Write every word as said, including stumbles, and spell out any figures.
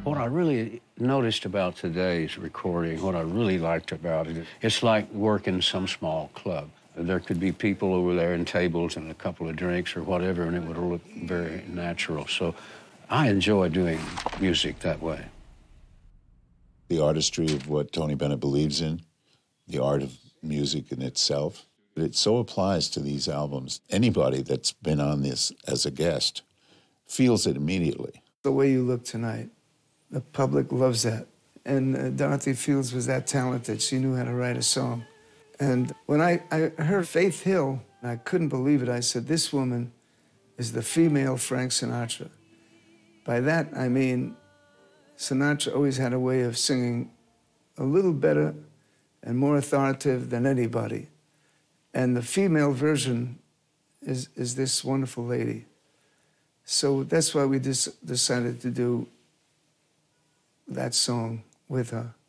What I really noticed about today's recording, what I really liked about it, it's like working some small club. There could be people over there and tables and a couple of drinks or whatever, and it would look very natural. So I enjoy doing music that way. The artistry of what Tony Bennett believes in, the art of music in itself, it so applies to these albums. Anybody that's been on this as a guest feels it immediately. The way you look tonight, the public loves that. And uh, Dorothy Fields was that talented. She knew how to write a song. And when I, I heard Faith Hill, I couldn't believe it. I said, this woman is the female Frank Sinatra. By that, I mean, Sinatra always had a way of singing a little better and more authoritative than anybody. And the female version is, is this wonderful lady. So that's why we just decided to do that song with her.